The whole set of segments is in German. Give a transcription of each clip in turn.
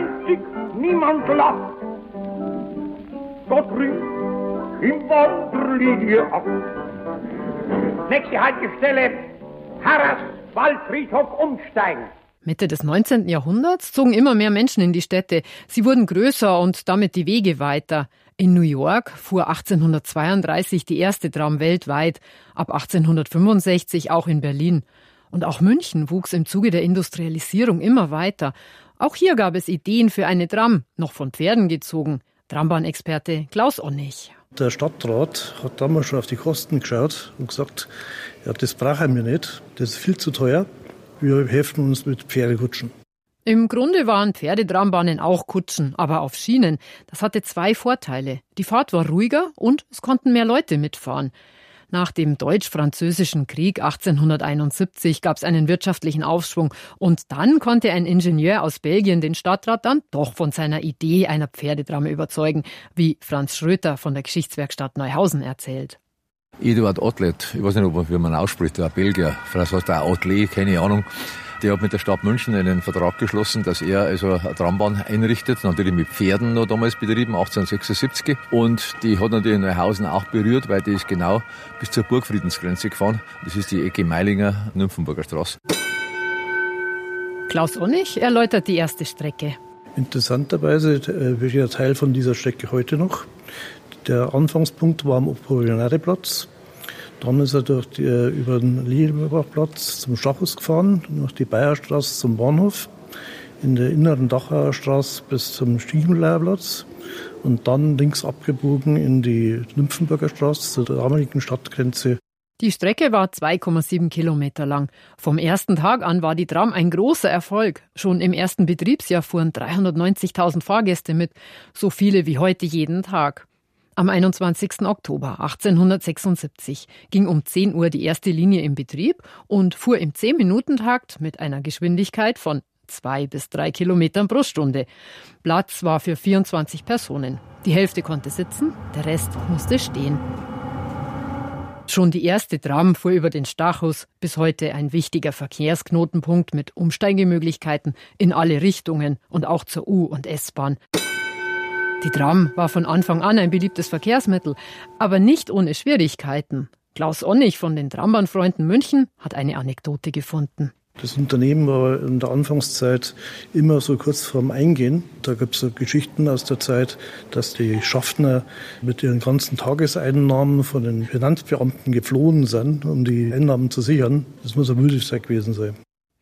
20, niemand lacht. Dort rührt im Wanderlinie ab. Nächste Haltestelle, Harras, Waldfriedhof umsteigen. Mitte des 19. Jahrhunderts zogen immer mehr Menschen in die Städte. Sie wurden größer und damit die Wege weiter. In New York fuhr 1832 die erste Tram weltweit, ab 1865 auch in Berlin. Und auch München wuchs im Zuge der Industrialisierung immer weiter. Auch hier gab es Ideen für eine Tram, noch von Pferden gezogen. Trambahnexperte Klaus Onnig. Der Stadtrat hat damals schon auf die Kosten geschaut und gesagt, ja, das brauchen wir nicht, das ist viel zu teuer. Wir helfen uns mit Pferdekutschen. Im Grunde waren Pferdetrammbahnen auch Kutschen, aber auf Schienen. Das hatte zwei Vorteile. Die Fahrt war ruhiger und es konnten mehr Leute mitfahren. Nach dem Deutsch-Französischen Krieg 1871 gab es einen wirtschaftlichen Aufschwung und dann konnte ein Ingenieur aus Belgien den Stadtrat dann doch von seiner Idee einer Pferdetram überzeugen, wie Franz Schröter von der Geschichtswerkstatt Neuhausen erzählt. Eduard Otlet, ich weiß nicht, wie man ausspricht, ein Belgier, vielleicht heißt er Otlet, keine Ahnung. Der hat mit der Stadt München einen Vertrag geschlossen, dass er also eine Trambahn einrichtet, natürlich mit Pferden noch damals betrieben, 1876. Und die hat natürlich Neuhausen auch berührt, weil die ist genau bis zur Burgfriedensgrenze gefahren. Das ist die Ecke Meilinger-Nymphenburger Straße. Klaus Onnig erläutert die erste Strecke. Interessanterweise wird ja Teil von dieser Strecke heute noch. Der Anfangspunkt war am Apollinaire-Platz. Dann ist er über den Liebachplatz zum Stachus gefahren, durch die Bayerstraße zum Bahnhof, in der inneren Dachauer Straße bis zum Stiefenleierplatz und dann links abgebogen in die Nymphenburger Straße zur damaligen Stadtgrenze. Die Strecke war 2,7 Kilometer lang. Vom ersten Tag an war die Tram ein großer Erfolg. Schon im ersten Betriebsjahr fuhren 390.000 Fahrgäste mit, so viele wie heute jeden Tag. Am 21. Oktober 1876 ging um 10 Uhr die erste Linie in Betrieb und fuhr im 10-Minuten-Takt mit einer Geschwindigkeit von 2 bis 3 Kilometern pro Stunde. Platz war für 24 Personen. Die Hälfte konnte sitzen, der Rest musste stehen. Schon die erste Tram fuhr über den Stachus, bis heute ein wichtiger Verkehrsknotenpunkt mit Umsteigemöglichkeiten in alle Richtungen und auch zur U- und S-Bahn. Die Tram war von Anfang an ein beliebtes Verkehrsmittel, aber nicht ohne Schwierigkeiten. Klaus Onnig von den Trambahnfreunden München hat eine Anekdote gefunden. Das Unternehmen war in der Anfangszeit immer so kurz vorm Eingehen. Da gibt es so Geschichten aus der Zeit, dass die Schaffner mit ihren ganzen Tageseinnahmen von den Finanzbeamten geflohen sind, um die Einnahmen zu sichern. Das muss eine wilde Zeit gewesen sein.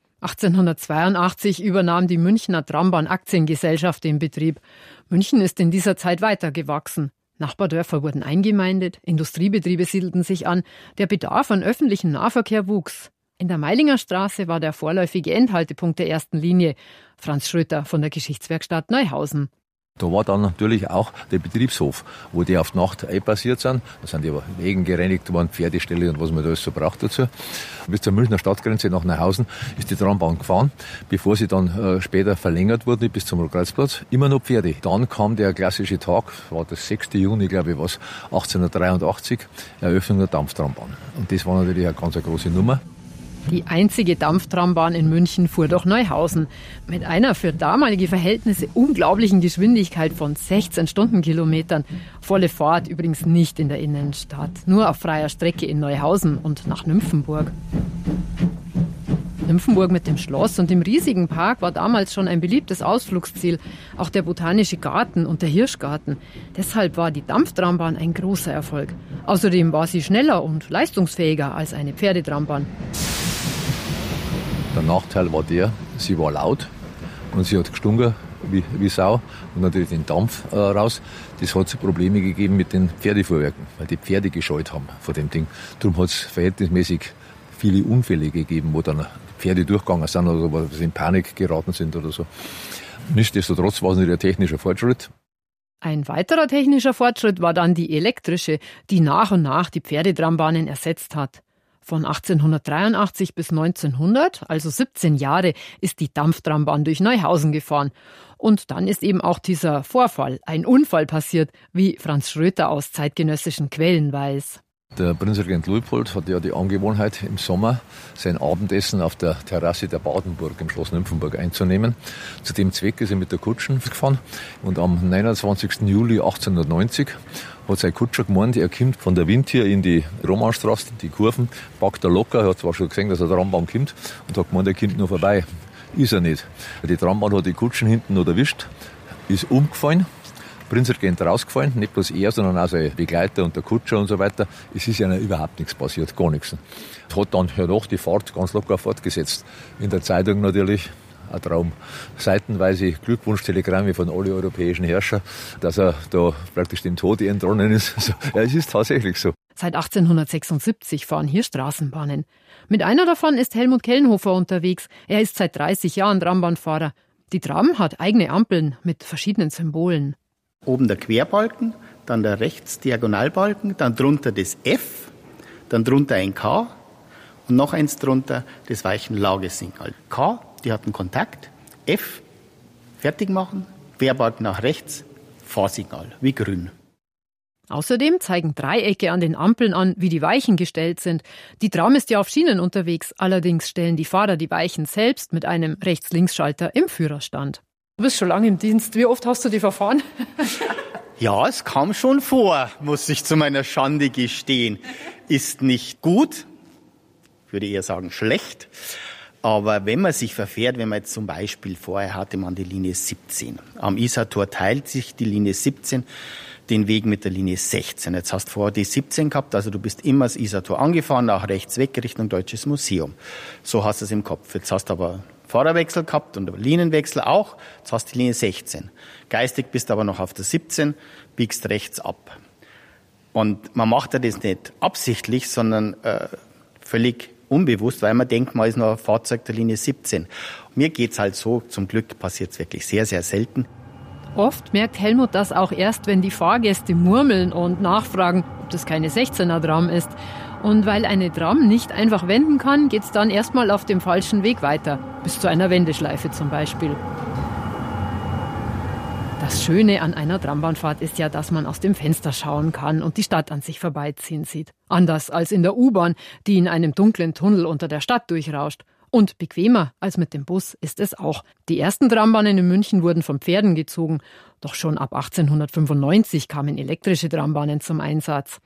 1882 übernahm die Münchner Trambahn Aktiengesellschaft den Betrieb. München ist in dieser Zeit weitergewachsen. Nachbardörfer wurden eingemeindet, Industriebetriebe siedelten sich an, der Bedarf an öffentlichem Nahverkehr wuchs. In der Meilinger Straße war der vorläufige Endhaltepunkt der ersten Linie. Franz Schröter von der Geschichtswerkstatt Neuhausen. Da war dann natürlich auch der Betriebshof, wo die auf die Nacht einpassiert sind. Da sind die Wegen gereinigt worden, Pferdeställe und was man da alles so braucht dazu. Bis zur Münchner Stadtgrenze nach Neuhausen ist die Trambahn gefahren, bevor sie dann später verlängert wurde bis zum Kreuzplatz. Immer noch Pferde. Dann kam der klassische Tag, war das 6. Juni, glaube ich, 1883, Eröffnung der Dampftrambahn. Und das war natürlich eine ganz große Nummer. Die einzige Dampftrambahn in München fuhr durch Neuhausen. Mit einer für damalige Verhältnisse unglaublichen Geschwindigkeit von 16 Stundenkilometern. Volle Fahrt übrigens nicht in der Innenstadt, nur auf freier Strecke in Neuhausen und nach Nymphenburg. Nymphenburg mit dem Schloss und dem riesigen Park war damals schon ein beliebtes Ausflugsziel. Auch der Botanische Garten und der Hirschgarten. Deshalb war die Dampftrambahn ein großer Erfolg. Außerdem war sie schneller und leistungsfähiger als eine Pferdetrambahn. Der Nachteil war sie war laut und sie hat gestunken wie Sau und natürlich den Dampf raus. Das hat Probleme gegeben mit den Pferdefuhrwerken, weil die Pferde gescheut haben vor dem Ding. Darum hat es verhältnismäßig viele Unfälle gegeben, wo dann Pferde durchgegangen sind oder wo sie in Panik geraten sind oder so. Nichtsdestotrotz war es nicht ein technischer Fortschritt. Ein weiterer technischer Fortschritt war dann die elektrische, die nach und nach die Pferdetrammbahnen ersetzt hat. Von 1883 bis 1900, also 17 Jahre, ist die Dampftrambahn durch Neuhausen gefahren. Und dann ist eben auch dieser Vorfall, ein Unfall passiert, wie Franz Schröter aus zeitgenössischen Quellen weiß. Der Prinzregent Luitpold hat ja die Angewohnheit, im Sommer sein Abendessen auf der Terrasse der Badenburg im Schloss Nymphenburg einzunehmen. Zu dem Zweck ist er mit der Kutsche gefahren und am 29. Juli 1890 hat sein Kutscher gemeint, er kommt von der Wind hier in die Romanstraße, die Kurven, packt er locker, er hat zwar schon gesehen, dass eine Trambahn kommt und hat gemeint, er kommt noch vorbei. Ist er nicht. Die Trambahn hat die Kutschen hinten noch erwischt, ist umgefallen. Prinzregent rausgefallen, nicht bloß er, sondern auch sein Begleiter und der Kutscher und so weiter. Es ist ja überhaupt nichts passiert, gar nichts. Hat dann danach die Fahrt ganz locker fortgesetzt. In der Zeitung natürlich ein Traum. Seitenweise Glückwunschtelegramme von allen europäischen Herrschern, dass er da praktisch dem Tod entronnen ist. Also, ja, es ist tatsächlich so. Seit 1876 fahren hier Straßenbahnen. Mit einer davon ist Helmut Kellenhofer unterwegs. Er ist seit 30 Jahren Trambahnfahrer. Die Tram hat eigene Ampeln mit verschiedenen Symbolen. Oben der Querbalken, dann der Rechtsdiagonalbalken, dann drunter das F, dann drunter ein K und noch eins drunter das Weichenlagesignal. K, die hatten Kontakt, F, fertig machen, Querbalken nach rechts, Fahrsignal, wie grün. Außerdem zeigen Dreiecke an den Ampeln an, wie die Weichen gestellt sind. Die Tram ist ja auf Schienen unterwegs, allerdings stellen die Fahrer die Weichen selbst mit einem Rechts-Links-Schalter im Führerstand. Du bist schon lange im Dienst. Wie oft hast du die verfahren? Ja, es kam schon vor, muss ich zu meiner Schande gestehen. Ist nicht gut, würde eher sagen schlecht. Aber wenn man sich verfährt, wenn man jetzt zum Beispiel vorher hatte man die Linie 17. Am Isartor teilt sich die Linie 17 den Weg mit der Linie 16. Jetzt hast du vorher die 17 gehabt, also du bist immer das Isartor angefahren, nach rechts weg Richtung Deutsches Museum. So hast du es im Kopf. Jetzt hast du aber Fahrerwechsel gehabt und Linienwechsel auch. Jetzt hast du die Linie 16. Geistig bist du aber noch auf der 17, biegst rechts ab. Und man macht ja das nicht absichtlich, sondern völlig unbewusst, weil man denkt, man ist noch ein Fahrzeug der Linie 17. Mir geht's halt so, zum Glück passiert es wirklich sehr, sehr selten. Oft merkt Helmut das auch erst, wenn die Fahrgäste murmeln und nachfragen, ob das keine 16er-Tram ist. Und weil eine Tram nicht einfach wenden kann, geht's dann erstmal auf dem falschen Weg weiter, bis zu einer Wendeschleife zum Beispiel. Das Schöne an einer Trambahnfahrt ist ja, dass man aus dem Fenster schauen kann und die Stadt an sich vorbeiziehen sieht. Anders als in der U-Bahn, die in einem dunklen Tunnel unter der Stadt durchrauscht. Und bequemer als mit dem Bus ist es auch. Die ersten Trambahnen in München wurden von Pferden gezogen. Doch schon ab 1895 kamen elektrische Trambahnen zum Einsatz.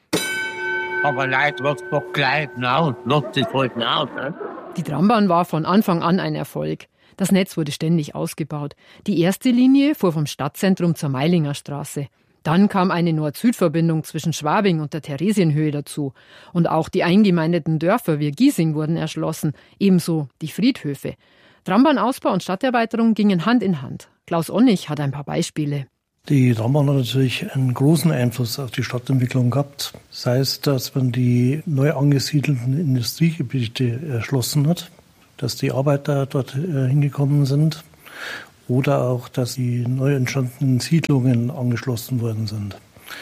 Aber Leute, was doch gleich aus, nutzt es halt aus. Ne? Die Trambahn war von Anfang an ein Erfolg. Das Netz wurde ständig ausgebaut. Die erste Linie fuhr vom Stadtzentrum zur Meilinger Straße. Dann kam eine Nord-Süd-Verbindung zwischen Schwabing und der Theresienhöhe dazu. Und auch die eingemeindeten Dörfer wie Giesing wurden erschlossen, ebenso die Friedhöfe. Trambahnausbau und Stadterweiterung gingen Hand in Hand. Klaus Onnig hat ein paar Beispiele. Die Trambahn hat natürlich einen großen Einfluss auf die Stadtentwicklung gehabt. Sei es, dass man die neu angesiedelten Industriegebiete erschlossen hat, dass die Arbeiter dort hingekommen sind. Oder auch, dass die neu entstandenen Siedlungen angeschlossen worden sind.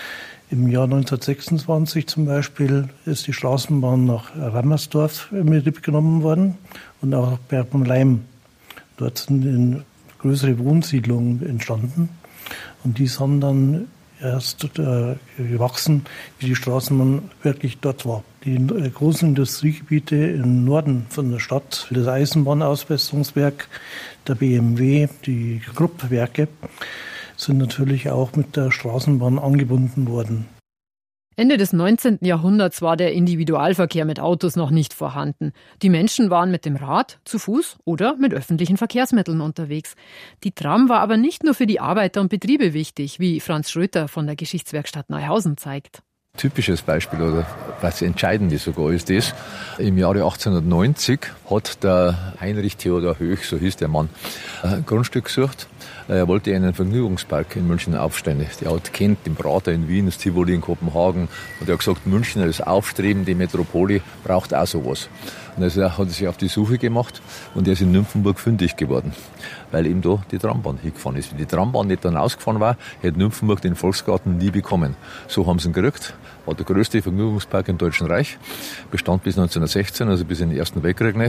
Im Jahr 1926 zum Beispiel ist die Straßenbahn nach Rammersdorf in Betrieb genommen worden und auch nach Berg-am-Laim. Dort sind größere Wohnsiedlungen entstanden und die sind dann erst gewachsen, wie die Straßenbahn wirklich dort war. Die großen Industriegebiete im Norden von der Stadt, das Eisenbahnausbesserungswerk, der BMW, die Krupp-Werke, sind natürlich auch mit der Straßenbahn angebunden worden. Ende des 19. Jahrhunderts war der Individualverkehr mit Autos noch nicht vorhanden. Die Menschen waren mit dem Rad, zu Fuß oder mit öffentlichen Verkehrsmitteln unterwegs. Die Tram war aber nicht nur für die Arbeiter und Betriebe wichtig, wie Franz Schröter von der Geschichtswerkstatt Neuhausen zeigt. Typisches Beispiel oder was entscheidend ist sogar ist das, im Jahre 1890 hat der Heinrich Theodor Höch, so hieß der Mann, ein Grundstück gesucht. Er wollte einen Vergnügungspark in München aufstellen. Der hat kennt den Prater in Wien, das Tivoli in Kopenhagen. Und er hat gesagt, München als aufstrebende Metropole braucht auch sowas. Und also hat er sich auf die Suche gemacht und er ist in Nymphenburg fündig geworden, weil ihm da die Trambahn hingefahren ist. Wenn die Trambahn nicht dann ausgefahren war, hätte Nymphenburg den Volksgarten nie bekommen. So haben sie ihn gekriegt. War der größte Vergnügungspark im Deutschen Reich. Bestand bis 1916, also bis in den Ersten Weltkrieg.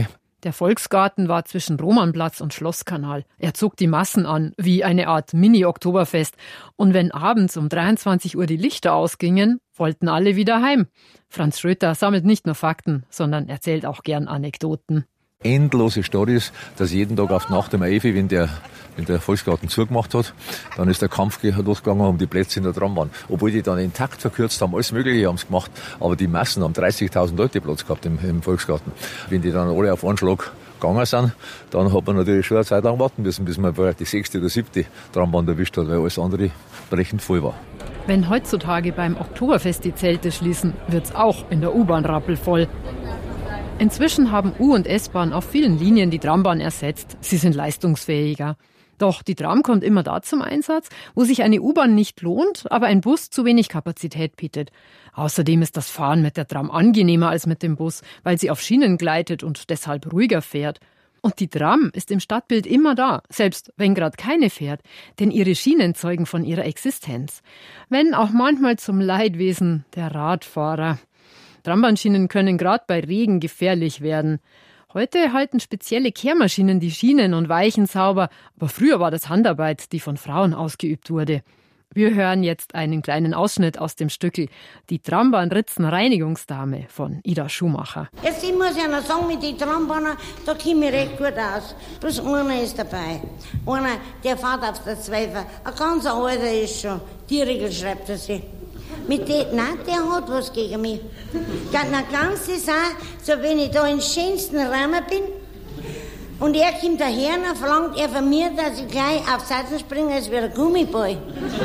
Der Volksgarten war zwischen Romannplatz und Schlosskanal. Er zog die Massen an, wie eine Art Mini-Oktoberfest. Und wenn abends um 23 Uhr die Lichter ausgingen, wollten alle wieder heim. Franz Schröter sammelt nicht nur Fakten, sondern erzählt auch gern Anekdoten. Endlose Storys, dass jeden Tag auf die Nacht um 11 Uhr, wenn der Volksgarten zugemacht hat, dann ist der Kampf losgegangen um die Plätze in der Trambahn. Obwohl die dann den Takt verkürzt haben, alles Mögliche haben sie gemacht, aber die Massen haben 30.000 Leute Platz gehabt im Volksgarten. Wenn die dann alle auf einen Schlag gegangen sind, dann hat man natürlich schon eine Zeit lang warten müssen, bis man die 6. oder 7. Trambahn erwischt hat, weil alles andere brechend voll war. Wenn heutzutage beim Oktoberfest die Zelte schließen, wird's auch in der U-Bahn rappelvoll. Inzwischen haben U- und S-Bahn auf vielen Linien die Trambahn ersetzt. Sie sind leistungsfähiger. Doch die Tram kommt immer da zum Einsatz, wo sich eine U-Bahn nicht lohnt, aber ein Bus zu wenig Kapazität bietet. Außerdem ist das Fahren mit der Tram angenehmer als mit dem Bus, weil sie auf Schienen gleitet und deshalb ruhiger fährt. Und die Tram ist im Stadtbild immer da, selbst wenn gerade keine fährt, denn ihre Schienen zeugen von ihrer Existenz. Wenn auch manchmal zum Leidwesen der Radfahrer. Trambahnschienen können gerade bei Regen gefährlich werden. Heute halten spezielle Kehrmaschinen die Schienen und Weichen sauber, aber früher war das Handarbeit, die von Frauen ausgeübt wurde. Wir hören jetzt einen kleinen Ausschnitt aus dem Stückel Die Trambahn-Ritzen-Reinigungsdame von Ida Schumacher. Jetzt, ich muss ja noch sagen, mit den Trambahnen, da komme ich recht gut aus. Bloß einer ist dabei. Einer, der fährt auf der Zweifer. Ein ganz alter ist schon. Die Regel schreibt er sich. Nein, der hat was gegen mich. Na, ganz ist auch, so wenn ich da im schönsten Rahmen bin und er kommt daher, dann verlangt er von mir, dass ich gleich auf Seiten springe, als wäre ein Gummiball.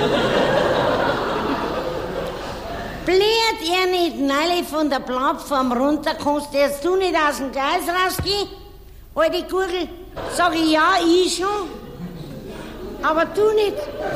Bläht er nicht neulich von der Plattform runter, kannst du jetzt nicht aus dem Gleis rausgehen? Alte Gurgel, sag ich ja, ich schon, aber du nicht.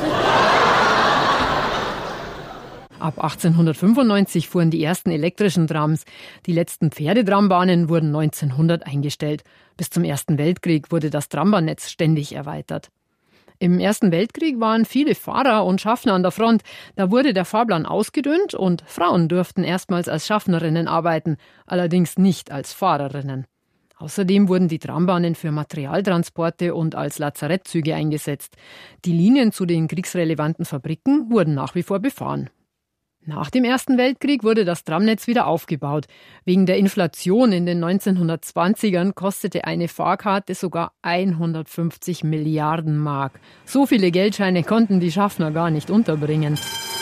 Ab 1895 fuhren die ersten elektrischen Trams. Die letzten Pferdetrammbahnen wurden 1900 eingestellt. Bis zum Ersten Weltkrieg wurde das Trambahnnetz ständig erweitert. Im Ersten Weltkrieg waren viele Fahrer und Schaffner an der Front. Da wurde der Fahrplan ausgedünnt und Frauen durften erstmals als Schaffnerinnen arbeiten, allerdings nicht als Fahrerinnen. Außerdem wurden die Trambahnen für Materialtransporte und als Lazarettzüge eingesetzt. Die Linien zu den kriegsrelevanten Fabriken wurden nach wie vor befahren. Nach dem Ersten Weltkrieg wurde das Tramnetz wieder aufgebaut. Wegen der Inflation in den 1920ern kostete eine Fahrkarte sogar 150 Milliarden Mark. So viele Geldscheine konnten die Schaffner gar nicht unterbringen.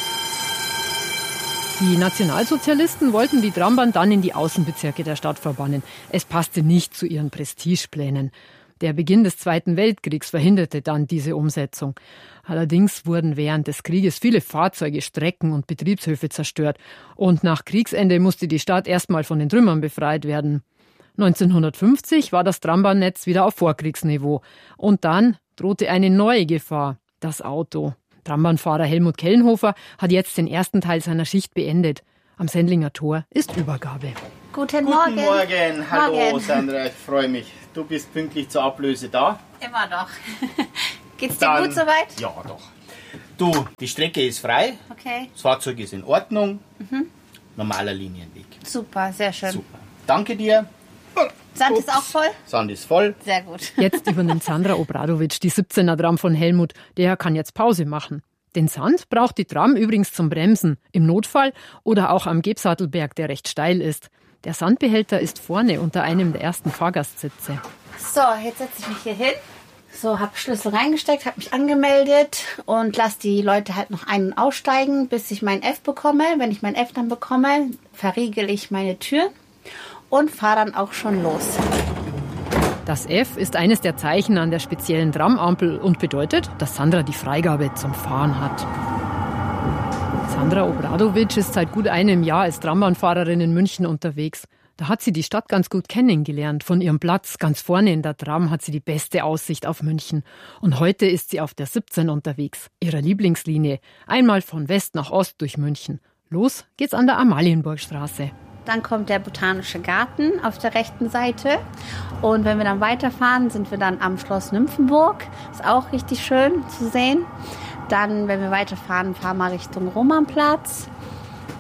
Die Nationalsozialisten wollten die Trambahn dann in die Außenbezirke der Stadt verbannen. Es passte nicht zu ihren Prestigeplänen. Der Beginn des Zweiten Weltkriegs verhinderte dann diese Umsetzung. Allerdings wurden während des Krieges viele Fahrzeuge, Strecken und Betriebshöfe zerstört. Und nach Kriegsende musste die Stadt erstmal von den Trümmern befreit werden. 1950 war das Trambahnnetz wieder auf Vorkriegsniveau. Und dann drohte eine neue Gefahr, das Auto. Trambahnfahrer Helmut Kellenhofer hat jetzt den ersten Teil seiner Schicht beendet. Am Sendlinger Tor ist Übergabe. Guten Morgen. Hallo Morgen. Sandra, ich freue mich. Du bist pünktlich zur Ablöse da. Immer noch. Geht's dir gut soweit? Ja, doch. Du, die Strecke ist frei. Okay. Das Fahrzeug ist in Ordnung. Normaler Linienweg. Super, sehr schön. Super. Danke dir. Sand ist auch voll? Sand ist voll. Sehr gut. Jetzt übernimmt Sandra Obradovic die 17er Tram von Helmut. Der kann jetzt Pause machen. Den Sand braucht die Tram übrigens zum Bremsen, im Notfall oder auch am Gebsattelberg, der recht steil ist. Der Sandbehälter ist vorne unter einem der ersten Fahrgastsitze. So, jetzt setze ich mich hier hin. So, habe Schlüssel reingesteckt, habe mich angemeldet und lasse die Leute halt noch ein- und aussteigen, bis ich mein F bekomme. Wenn ich mein F dann bekomme, verriegel ich meine Tür und fahre dann auch schon los. Das F ist eines der Zeichen an der speziellen Tramampel und bedeutet, dass Sandra die Freigabe zum Fahren hat. Sandra Obradovic ist seit gut einem Jahr als Trambahnfahrerin in München unterwegs. Da hat sie die Stadt ganz gut kennengelernt. Von ihrem Platz ganz vorne in der Tram hat sie die beste Aussicht auf München. Und heute ist sie auf der 17 unterwegs, ihrer Lieblingslinie. Einmal von West nach Ost durch München. Los geht's an der Amalienburgstraße. Dann kommt der Botanische Garten auf der rechten Seite. Und wenn wir dann weiterfahren, sind wir dann am Schloss Nymphenburg. Ist auch richtig schön zu sehen. Dann, wenn wir weiterfahren, fahren wir Richtung Romannplatz.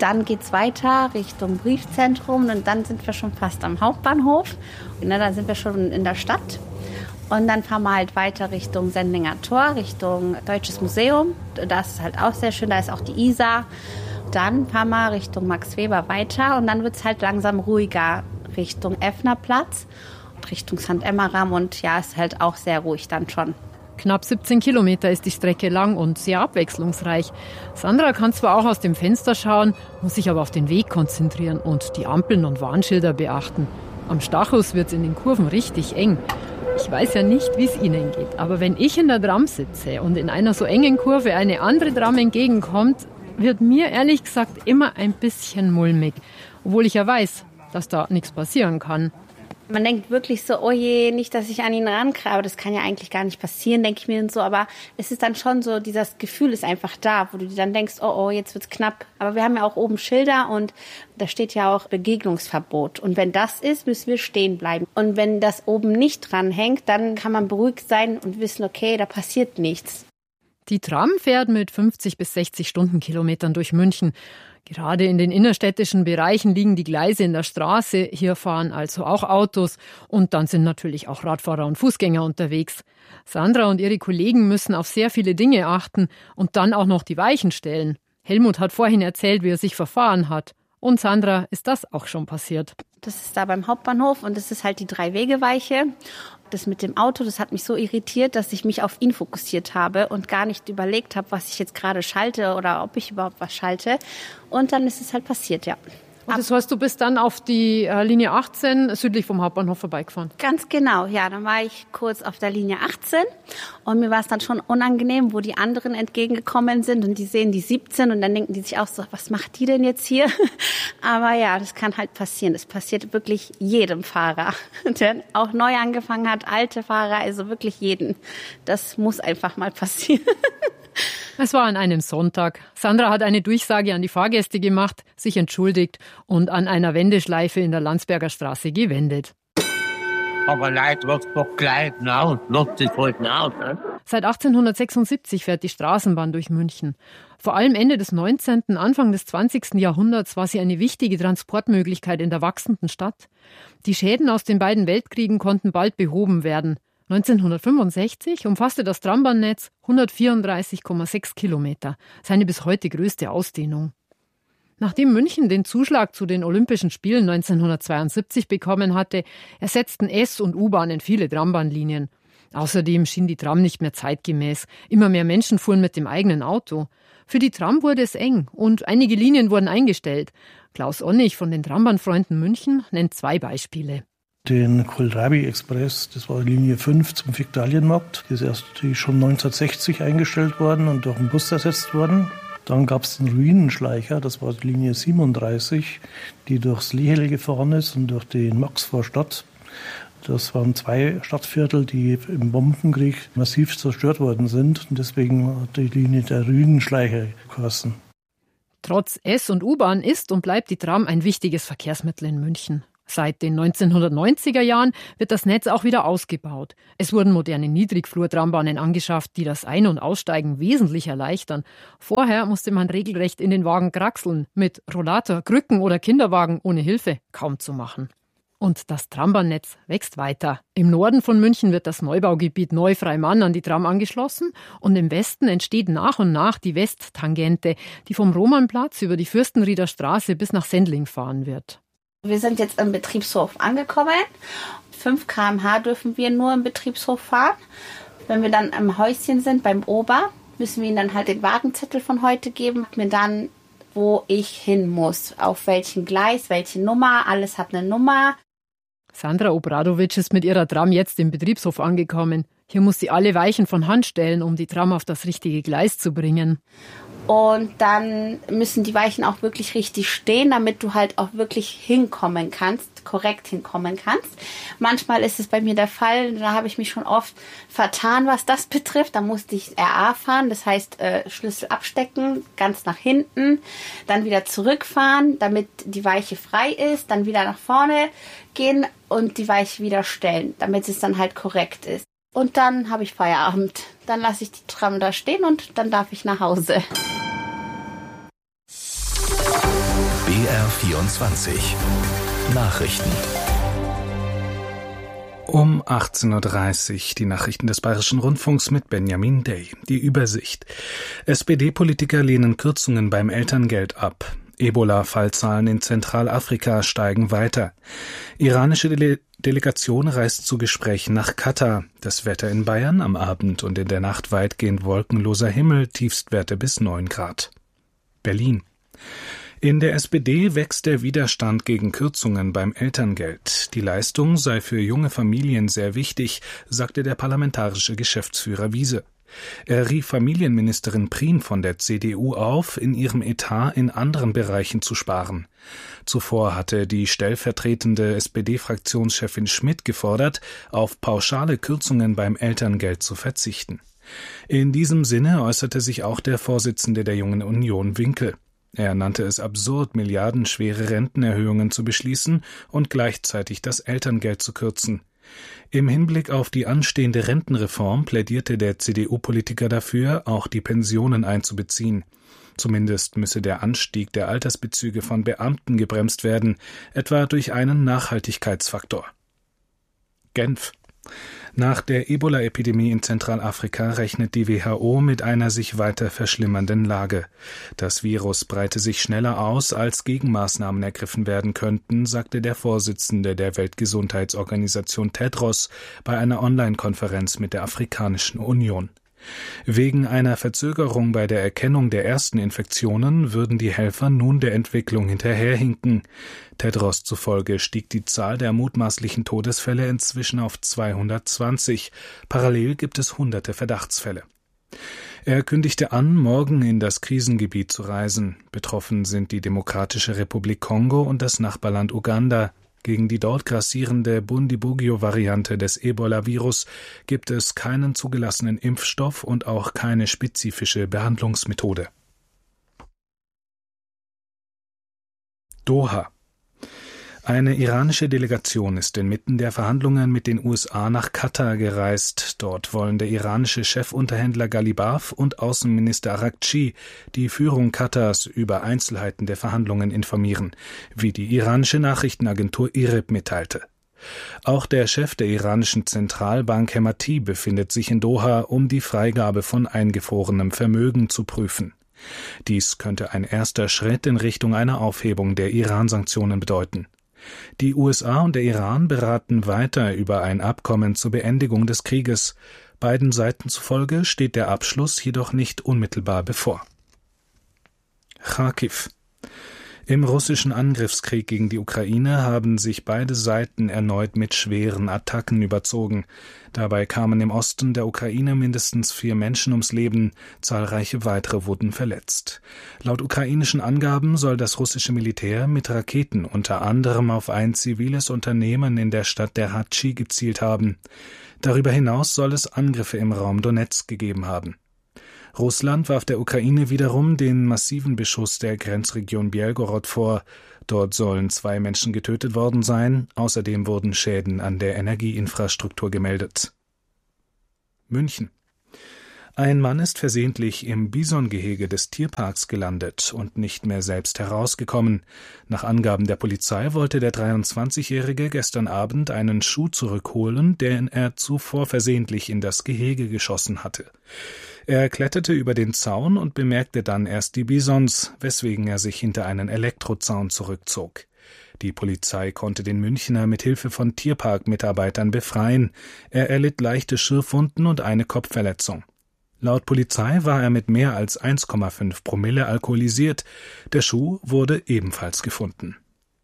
Dann geht's weiter Richtung Briefzentrum und dann sind wir schon fast am Hauptbahnhof. Dann sind wir schon in der Stadt. Und dann fahren wir halt weiter Richtung Sendlinger Tor, Richtung Deutsches Museum. Das ist halt auch sehr schön, da ist auch die Isar. Dann fahren wir Richtung Max Weber weiter und dann wird es halt langsam ruhiger Richtung Effnerplatz und Richtung St. Emmeram. Und ja, ist halt auch sehr ruhig dann schon. Knapp 17 Kilometer ist die Strecke lang und sehr abwechslungsreich. Sandra kann zwar auch aus dem Fenster schauen, muss sich aber auf den Weg konzentrieren und die Ampeln und Warnschilder beachten. Am Stachus wird es in den Kurven richtig eng. Ich weiß ja nicht, wie es Ihnen geht, aber wenn ich in der Tram sitze und in einer so engen Kurve eine andere Tram entgegenkommt, wird mir ehrlich gesagt immer ein bisschen mulmig. Obwohl ich ja weiß, dass da nichts passieren kann. Man denkt wirklich so, oh je, nicht, dass ich an ihn rankrabe. Das kann ja eigentlich gar nicht passieren, denke ich mir so. Aber es ist dann schon so, dieses Gefühl ist einfach da, wo du dir dann denkst, oh, jetzt wird's knapp. Aber wir haben ja auch oben Schilder und da steht ja auch Begegnungsverbot. Und wenn das ist, müssen wir stehen bleiben. Und wenn das oben nicht dran hängt, dann kann man beruhigt sein und wissen, okay, da passiert nichts. Die Tram fährt mit 50 bis 60 Stundenkilometern durch München. Gerade in den innerstädtischen Bereichen liegen die Gleise in der Straße. Hier fahren also auch Autos und dann sind natürlich auch Radfahrer und Fußgänger unterwegs. Sandra und ihre Kollegen müssen auf sehr viele Dinge achten und dann auch noch die Weichen stellen. Helmut hat vorhin erzählt, wie er sich verfahren hat. Und Sandra, ist das auch schon passiert? Das ist da beim Hauptbahnhof und das ist halt die 3-Wege-Weiche. Das mit dem Auto, das hat mich so irritiert, dass ich mich auf ihn fokussiert habe und gar nicht überlegt habe, was ich jetzt gerade schalte oder ob ich überhaupt was schalte. Und dann ist es halt passiert, ja. Und das heißt, du bist dann auf die Linie 18 südlich vom Hauptbahnhof vorbeigefahren? Ganz genau, ja. Dann war ich kurz auf der Linie 18 und mir war es dann schon unangenehm, wo die anderen entgegengekommen sind und die sehen die 17 und dann denken die sich auch so, was macht die denn jetzt hier? Aber ja, das kann halt passieren. Das passiert wirklich jedem Fahrer, der auch neu angefangen hat, alte Fahrer, also wirklich jeden. Das muss einfach mal passieren. Es war an einem Sonntag. Sandra hat eine Durchsage an die Fahrgäste gemacht, sich entschuldigt und an einer Wendeschleife in der Landsberger Straße gewendet. Aber Leute, was doch gleich aus, lasst es halt aus. Ne? Seit 1876 fährt die Straßenbahn durch München. Vor allem Ende des 19., Anfang des 20. Jahrhunderts war sie eine wichtige Transportmöglichkeit in der wachsenden Stadt. Die Schäden aus den beiden Weltkriegen konnten bald behoben werden. 1965 umfasste das Trambahnnetz 134,6 Kilometer, seine bis heute größte Ausdehnung. Nachdem München den Zuschlag zu den Olympischen Spielen 1972 bekommen hatte, ersetzten S- und U-Bahnen viele Trambahnlinien. Außerdem schien die Tram nicht mehr zeitgemäß. Immer mehr Menschen fuhren mit dem eigenen Auto. Für die Tram wurde es eng und einige Linien wurden eingestellt. Klaus Onnig von den Trambahnfreunden München nennt 2 Beispiele. Den Kohlrabi-Express, das war Linie 5 zum Viktualienmarkt. Die ist schon 1960 eingestellt worden und durch einen Bus ersetzt worden. Dann gab es den Ruinenschleicher, das war die Linie 37, die durchs Lehel gefahren ist und durch die Maxvorstadt. Das waren 2 Stadtviertel, die im Bombenkrieg massiv zerstört worden sind. Und deswegen hat die Linie der Ruinenschleicher geheißen. Trotz S- und U-Bahn ist und bleibt die Tram ein wichtiges Verkehrsmittel in München. Seit den 1990er Jahren wird das Netz auch wieder ausgebaut. Es wurden moderne Niedrigflur-Trambahnen angeschafft, die das Ein- und Aussteigen wesentlich erleichtern. Vorher musste man regelrecht in den Wagen kraxeln, mit Rollator, Krücken oder Kinderwagen ohne Hilfe kaum zu machen. Und das Trambahnnetz wächst weiter. Im Norden von München wird das Neubaugebiet Neufreimann an die Tram angeschlossen und im Westen entsteht nach und nach die Westtangente, die vom Romannplatz über die Fürstenrieder Straße bis nach Sendling fahren wird. Wir sind jetzt im Betriebshof angekommen. 5 km/h dürfen wir nur im Betriebshof fahren. Wenn wir dann am Häuschen sind, beim Ober, müssen wir ihnen dann halt den Wagenzettel von heute geben. Mir dann, wo ich hin muss, auf welchen Gleis, welche Nummer, alles hat eine Nummer. Sandra Obradovic ist mit ihrer Tram jetzt im Betriebshof angekommen. Hier muss sie alle Weichen von Hand stellen, um die Tram auf das richtige Gleis zu bringen. Und dann müssen die Weichen auch wirklich richtig stehen, damit du halt auch wirklich hinkommen kannst, korrekt hinkommen kannst. Manchmal ist es bei mir der Fall, da habe ich mich schon oft vertan, was das betrifft. Da musste ich RA fahren, das heißt Schlüssel abstecken, ganz nach hinten, dann wieder zurückfahren, damit die Weiche frei ist, dann wieder nach vorne gehen und die Weiche wieder stellen, damit es dann halt korrekt ist. Und dann habe ich Feierabend. Dann lasse ich die Tram da stehen und dann darf ich nach Hause. BR24 Nachrichten. Um 18.30 Uhr die Nachrichten des Bayerischen Rundfunks mit Benjamin Day. Die Übersicht. SPD-Politiker lehnen Kürzungen beim Elterngeld ab. Ebola-Fallzahlen in Zentralafrika steigen weiter. Iranische Delegation reist zu Gesprächen nach Katar. Das Wetter in Bayern am Abend und in der Nacht weitgehend wolkenloser Himmel, Tiefstwerte bis 9 Grad. Berlin. In der SPD wächst der Widerstand gegen Kürzungen beim Elterngeld. Die Leistung sei für junge Familien sehr wichtig, sagte der parlamentarische Geschäftsführer Wiese. Er rief Familienministerin Prien von der CDU auf, in ihrem Etat in anderen Bereichen zu sparen. Zuvor hatte die stellvertretende SPD-Fraktionschefin Schmidt gefordert, auf pauschale Kürzungen beim Elterngeld zu verzichten. In diesem Sinne äußerte sich auch der Vorsitzende der Jungen Union Winkel. Er nannte es absurd, milliardenschwere Rentenerhöhungen zu beschließen und gleichzeitig das Elterngeld zu kürzen. Im Hinblick auf die anstehende Rentenreform plädierte der CDU-Politiker dafür, auch die Pensionen einzubeziehen. Zumindest müsse der Anstieg der Altersbezüge von Beamten gebremst werden, etwa durch einen Nachhaltigkeitsfaktor. Genf. Nach der Ebola-Epidemie in Zentralafrika rechnet die WHO mit einer sich weiter verschlimmernden Lage. Das Virus breite sich schneller aus, als Gegenmaßnahmen ergriffen werden könnten, sagte der Vorsitzende der Weltgesundheitsorganisation Tedros bei einer Online-Konferenz mit der Afrikanischen Union. Wegen einer Verzögerung bei der Erkennung der ersten Infektionen würden die Helfer nun der Entwicklung hinterherhinken. Tedros zufolge stieg die Zahl der mutmaßlichen Todesfälle inzwischen auf 220. Parallel gibt es hunderte Verdachtsfälle. Er kündigte an, morgen in das Krisengebiet zu reisen. Betroffen sind die Demokratische Republik Kongo und das Nachbarland Uganda. Gegen die dort grassierende Bundibugyo-Variante des Ebola-Virus gibt es keinen zugelassenen Impfstoff und auch keine spezifische Behandlungsmethode. Doha. Eine iranische Delegation ist inmitten der Verhandlungen mit den USA nach Katar gereist. Dort wollen der iranische Chefunterhändler Ghalibaf und Außenminister Araghchi die Führung Katars über Einzelheiten der Verhandlungen informieren, wie die iranische Nachrichtenagentur IRIB mitteilte. Auch der Chef der iranischen Zentralbank Hemati befindet sich in Doha, um die Freigabe von eingefrorenem Vermögen zu prüfen. Dies könnte ein erster Schritt in Richtung einer Aufhebung der Iran-Sanktionen bedeuten. Die USA und der Iran beraten weiter über ein Abkommen zur Beendigung des Krieges. Beiden Seiten zufolge steht der Abschluss jedoch nicht unmittelbar bevor. Charkiw. Im russischen Angriffskrieg gegen die Ukraine haben sich beide Seiten erneut mit schweren Attacken überzogen. Dabei kamen im Osten der Ukraine mindestens 4 Menschen ums Leben, zahlreiche weitere wurden verletzt. Laut ukrainischen Angaben soll das russische Militär mit Raketen unter anderem auf ein ziviles Unternehmen in der Stadt Derhatschy gezielt haben. Darüber hinaus soll es Angriffe im Raum Donezk gegeben haben. Russland warf der Ukraine wiederum den massiven Beschuss der Grenzregion Belgorod vor. Dort sollen 2 Menschen getötet worden sein. Außerdem wurden Schäden an der Energieinfrastruktur gemeldet. München. Ein Mann ist versehentlich im Bisongehege des Tierparks gelandet und nicht mehr selbst herausgekommen. Nach Angaben der Polizei wollte der 23-Jährige gestern Abend einen Schuh zurückholen, den er zuvor versehentlich in das Gehege geschossen hatte. Er kletterte über den Zaun und bemerkte dann erst die Bisons, weswegen er sich hinter einen Elektrozaun zurückzog. Die Polizei konnte den Münchner mit Hilfe von Tierparkmitarbeitern befreien. Er erlitt leichte Schürfwunden und eine Kopfverletzung. Laut Polizei war er mit mehr als 1,5 Promille alkoholisiert. Der Schuh wurde ebenfalls gefunden.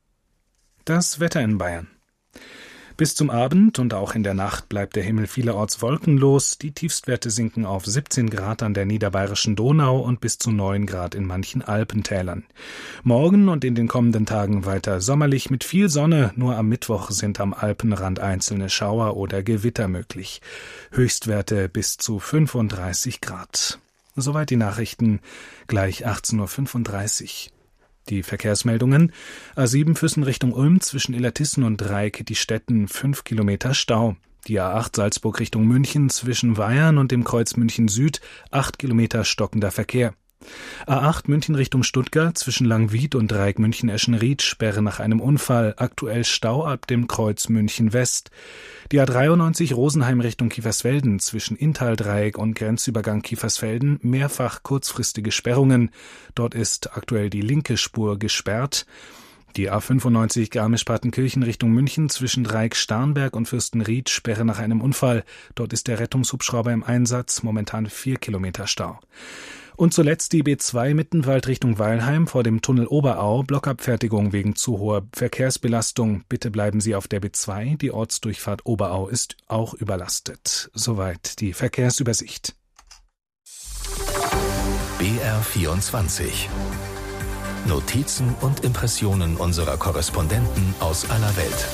Das Wetter in Bayern. Bis zum Abend und auch in der Nacht bleibt der Himmel vielerorts wolkenlos. Die Tiefstwerte sinken auf 17 Grad an der niederbayerischen Donau und bis zu 9 Grad in manchen Alpentälern. Morgen und in den kommenden Tagen weiter sommerlich mit viel Sonne. Nur am Mittwoch sind am Alpenrand einzelne Schauer oder Gewitter möglich. Höchstwerte bis zu 35 Grad. Soweit die Nachrichten, gleich 18.35 Uhr. Die Verkehrsmeldungen: A7 Füssen Richtung Ulm zwischen Illertissen und Dreieck-Diestetten 5 Kilometer Stau. Die A8 Salzburg Richtung München zwischen Weyern und dem Kreuz München Süd 8 Kilometer stockender Verkehr. A8 München Richtung Stuttgart zwischen Langwied und Dreieck München-Eschenried, Sperre nach einem Unfall, aktuell Stau ab dem Kreuz München West. Die A93 Rosenheim Richtung Kiefersfelden zwischen Inntal-Dreieck und Grenzübergang Kiefersfelden, mehrfach kurzfristige Sperrungen. Dort ist aktuell die linke Spur gesperrt. Die A95 Garmisch-Partenkirchen Richtung München zwischen Dreieck-Starnberg und Fürstenried, Sperre nach einem Unfall. Dort ist der Rettungshubschrauber im Einsatz, momentan 4 Kilometer Stau. Und zuletzt die B2 Mittenwald Richtung Weilheim vor dem Tunnel Oberau, Blockabfertigung wegen zu hoher Verkehrsbelastung. Bitte bleiben Sie auf der B2, die Ortsdurchfahrt Oberau ist auch überlastet. Soweit die Verkehrsübersicht. BR24 Notizen und Impressionen unserer Korrespondenten aus aller Welt.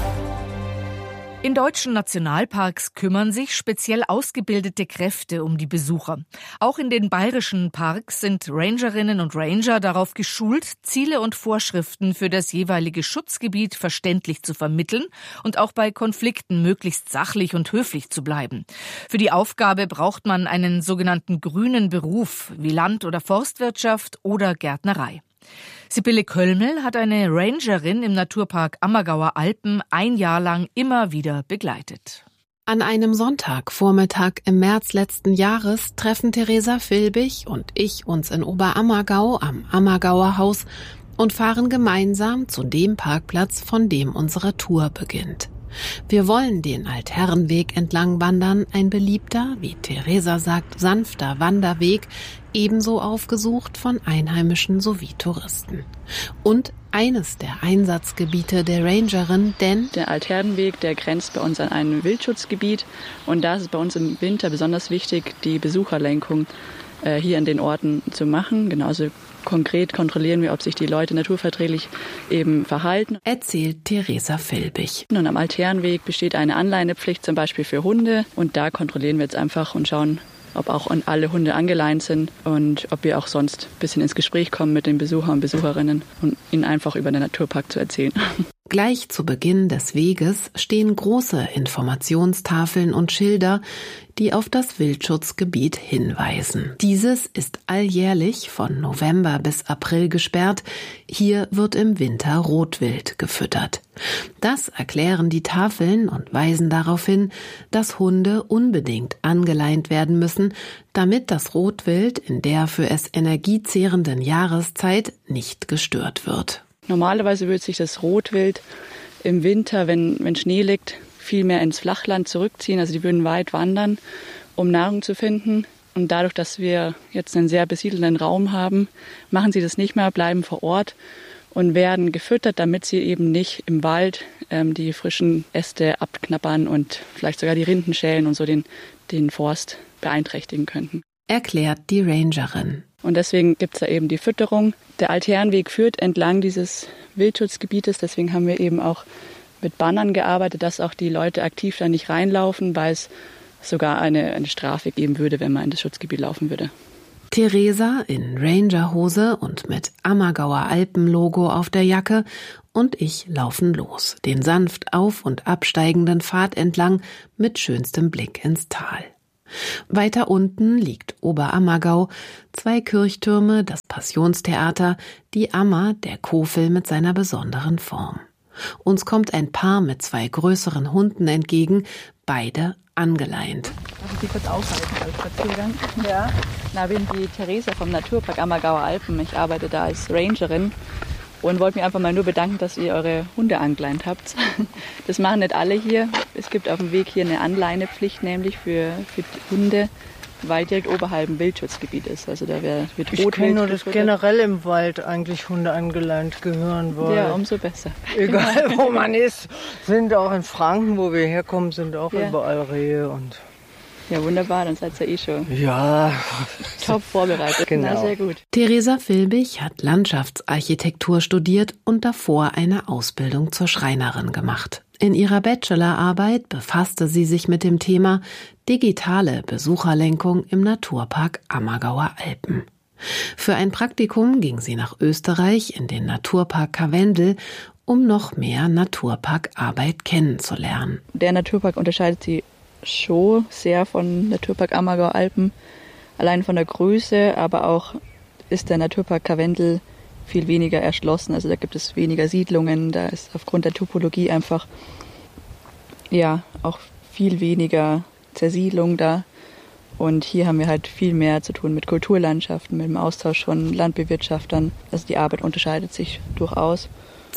In deutschen Nationalparks kümmern sich speziell ausgebildete Kräfte um die Besucher. Auch in den bayerischen Parks sind Rangerinnen und Ranger darauf geschult, Ziele und Vorschriften für das jeweilige Schutzgebiet verständlich zu vermitteln und auch bei Konflikten möglichst sachlich und höflich zu bleiben. Für die Aufgabe braucht man einen sogenannten grünen Beruf wie Land- oder Forstwirtschaft oder Gärtnerei. Sibylle Köllmel hat eine Rangerin im Naturpark Ammergauer Alpen ein Jahr lang immer wieder begleitet. An einem Sonntagvormittag im März letzten Jahres treffen Theresa Filbig und ich uns in Oberammergau am Ammergauer Haus und fahren gemeinsam zu dem Parkplatz, von dem unsere Tour beginnt. Wir wollen den Altherrenweg entlang wandern, ein beliebter, wie Theresa sagt, sanfter Wanderweg, ebenso aufgesucht von Einheimischen sowie Touristen. Und eines der Einsatzgebiete der Rangerin, denn der Altherrenweg, der grenzt bei uns an ein Wildschutzgebiet und da ist es bei uns im Winter besonders wichtig, die Besucherlenkung hier an den Orten zu machen. Genauso konkret kontrollieren wir, ob sich die Leute naturverträglich eben verhalten. Erzählt Theresa Filbig. Und am Altherrenweg besteht eine Anleinepflicht zum Beispiel für Hunde und da kontrollieren wir jetzt einfach und schauen, ob auch alle Hunde angeleint sind und ob wir auch sonst ein bisschen ins Gespräch kommen mit den Besuchern und Besucherinnen und ihnen einfach über den Naturpark zu erzählen. Gleich zu Beginn des Weges stehen große Informationstafeln und Schilder, die auf das Wildschutzgebiet hinweisen. Dieses ist alljährlich von November bis April gesperrt. Hier wird im Winter Rotwild gefüttert. Das erklären die Tafeln und weisen darauf hin, dass Hunde unbedingt angeleint werden müssen, damit das Rotwild in der für es energiezehrenden Jahreszeit nicht gestört wird. Normalerweise würde sich das Rotwild im Winter, wenn Schnee liegt, viel mehr ins Flachland zurückziehen. Also die würden weit wandern, um Nahrung zu finden. Und dadurch, dass wir jetzt einen sehr besiedelten Raum haben, machen sie das nicht mehr, bleiben vor Ort und werden gefüttert, damit sie eben nicht im Wald die frischen Äste abknabbern und vielleicht sogar die Rinden schälen und so den Forst beeinträchtigen könnten. Erklärt die Rangerin. Und deswegen gibt es da eben die Fütterung. Der Altherrenweg führt entlang dieses Wildschutzgebietes. Deswegen haben wir eben auch mit Bannern gearbeitet, dass auch die Leute aktiv da nicht reinlaufen, weil es sogar eine Strafe geben würde, wenn man in das Schutzgebiet laufen würde. Theresa in Rangerhose und mit Ammergauer Alpen-Logo auf der Jacke und ich laufen los, den sanft auf- und absteigenden Pfad entlang mit schönstem Blick ins Tal. Weiter unten liegt Oberammergau, 2 Kirchtürme, das Passionstheater, die Ammer, der Kofel mit seiner besonderen Form. Uns kommt ein Paar mit 2 größeren Hunden entgegen, beide angeleint. Darf ich Sie kurz aufhalten als Spaziergang? Ja. Ich bin die Theresa vom Naturpark Ammergauer Alpen. Ich arbeite da als Rangerin und wollte mich einfach mal nur bedanken, dass ihr eure Hunde angeleint habt. Das machen nicht alle hier. Es gibt auf dem Weg hier eine Anleinepflicht, nämlich für Hunde, weil direkt oberhalb ein Wildschutzgebiet ist. Also da wird Rotwild. Ich kenne nur, dass generell im Wald eigentlich Hunde angeleint gehören wollen. Ja, umso besser. Egal wo man ist, sind auch in Franken, wo wir herkommen, sind auch überall Rehe und. Ja, wunderbar, dann seid ihr schon top vorbereitet. Genau. Na, sehr gut. Theresa Filbig hat Landschaftsarchitektur studiert und davor eine Ausbildung zur Schreinerin gemacht. In ihrer Bachelorarbeit befasste sie sich mit dem Thema digitale Besucherlenkung im Naturpark Ammergauer Alpen. Für ein Praktikum ging sie nach Österreich in den Naturpark Karwendel, um noch mehr Naturparkarbeit kennenzulernen. Der Naturpark unterscheidet sich schon sehr von Naturpark Ammergauer Alpen, allein von der Größe, aber auch ist der Naturpark Karwendel viel weniger erschlossen. Also da gibt es weniger Siedlungen, da ist aufgrund der Topologie einfach auch viel weniger Zersiedlung da. Und hier haben wir halt viel mehr zu tun mit Kulturlandschaften, mit dem Austausch von Landbewirtschaftern. Also die Arbeit unterscheidet sich durchaus.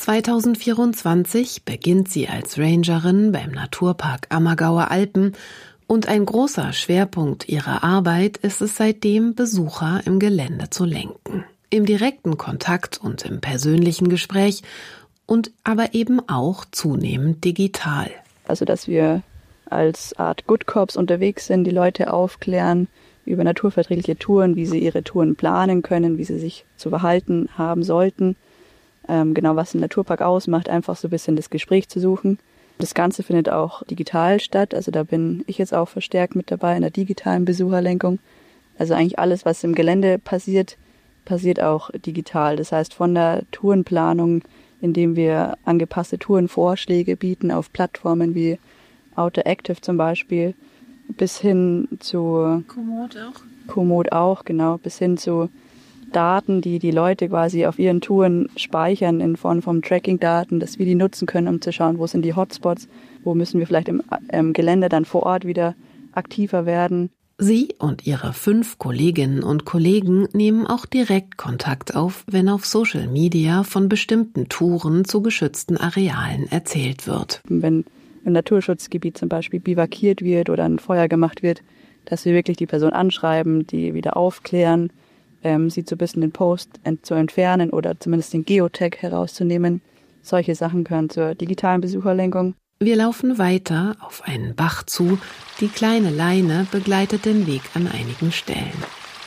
2024 beginnt sie als Rangerin beim Naturpark Ammergauer Alpen und ein großer Schwerpunkt ihrer Arbeit ist es seitdem, Besucher im Gelände zu lenken. Im direkten Kontakt und im persönlichen Gespräch und aber eben auch zunehmend digital. Also dass wir als Art Good Cops unterwegs sind, die Leute aufklären über naturverträgliche Touren, wie sie ihre Touren planen können, wie sie sich zu verhalten haben sollten. Genau, was ein Naturpark ausmacht, einfach so ein bisschen das Gespräch zu suchen. Das Ganze findet auch digital statt, also da bin ich jetzt auch verstärkt mit dabei in der digitalen Besucherlenkung. Also eigentlich alles, was im Gelände passiert, passiert auch digital. Das heißt von der Tourenplanung, indem wir angepasste Tourenvorschläge bieten auf Plattformen wie Outdoor Active zum Beispiel, bis hin zu Komoot auch, genau, bis hin zu Daten, die die Leute quasi auf ihren Touren speichern in Form von Tracking-Daten, dass wir die nutzen können, um zu schauen, wo sind die Hotspots, wo müssen wir vielleicht im Gelände dann vor Ort wieder aktiver werden. Sie und ihre 5 Kolleginnen und Kollegen nehmen auch direkt Kontakt auf, wenn auf Social Media von bestimmten Touren zu geschützten Arealen erzählt wird. Wenn im Naturschutzgebiet zum Beispiel bivakiert wird oder ein Feuer gemacht wird, dass wir wirklich die Person anschreiben, die wieder aufklären, sie so ein bisschen den Post zu entfernen oder zumindest den Geotag herauszunehmen. Solche Sachen gehören zur digitalen Besucherlenkung. Wir laufen weiter auf einen Bach zu. Die kleine Leine begleitet den Weg an einigen Stellen.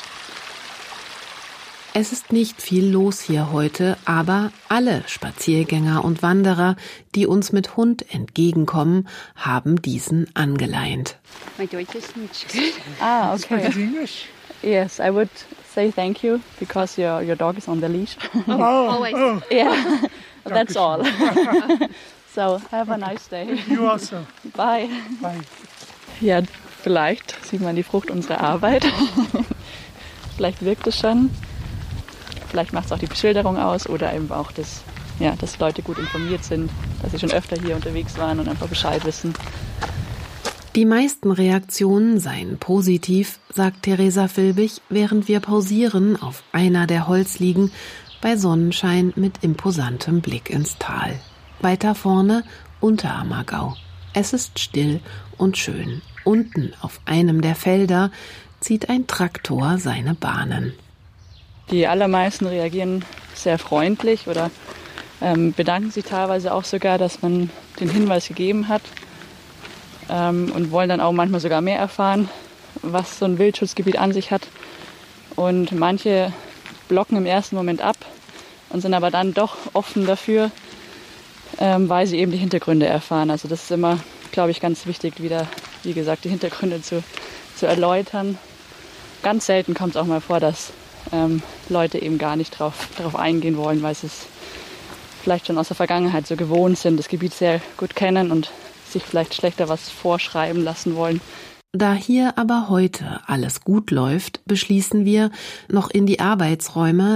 Es ist nicht viel los hier heute, aber alle Spaziergänger und Wanderer, die uns mit Hund entgegenkommen, haben diesen angeleint. My Deutsch is nicht good. Okay. English? Yes, I would say thank you because your dog is on the leash. Always. Yeah, that's all. So, have a nice day. You also. Bye. Bye. Ja, vielleicht sieht man die Frucht unserer Arbeit. Vielleicht wirkt es schon. Vielleicht macht es auch die Beschilderung aus oder eben auch, dass Leute gut informiert sind, dass sie schon öfter hier unterwegs waren und einfach Bescheid wissen. Die meisten Reaktionen seien positiv, sagt Theresa Filbig, während wir pausieren auf einer der Holzliegen bei Sonnenschein mit imposantem Blick ins Tal. Weiter vorne Unterammergau. Es ist still und schön. Unten auf einem der Felder zieht ein Traktor seine Bahnen. Die allermeisten reagieren sehr freundlich oder bedanken sich teilweise auch sogar, dass man den Hinweis gegeben hat und wollen dann auch manchmal sogar mehr erfahren, was so ein Wildschutzgebiet an sich hat. Und manche blocken im ersten Moment ab und sind aber dann doch offen dafür, weil sie eben die Hintergründe erfahren. Also das ist immer, glaube ich, ganz wichtig, wieder, wie gesagt, die Hintergründe zu erläutern. Ganz selten kommt es auch mal vor, dass Leute eben gar nicht darauf eingehen wollen, weil sie es vielleicht schon aus der Vergangenheit so gewohnt sind, das Gebiet sehr gut kennen und sich vielleicht schlechter was vorschreiben lassen wollen. Da hier aber heute alles gut läuft, beschließen wir, noch in die Arbeitsräume